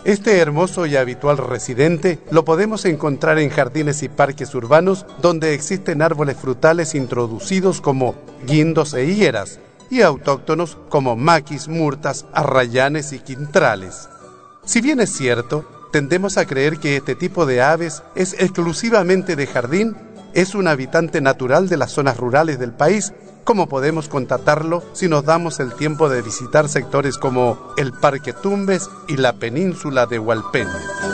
Este hermoso y habitual residente lo podemos encontrar en jardines y parques urbanos donde existen árboles frutales introducidos como guindos e higueras y autóctonos como maquis, murtas, arrayanes y quintrales. Si bien es cierto, tendemos a creer que este tipo de aves es exclusivamente de jardín, es un habitante natural de las zonas rurales del país, como podemos constatarlo si nos damos el tiempo de visitar sectores como el Parque Tumbes y la península de Hualpén.